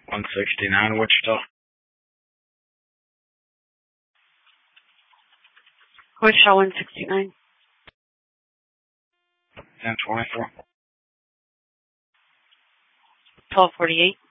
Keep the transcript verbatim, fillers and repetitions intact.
one sixty-nine Wichita. Wichita one sixty-nine. ten twenty-four. twelve forty-eight.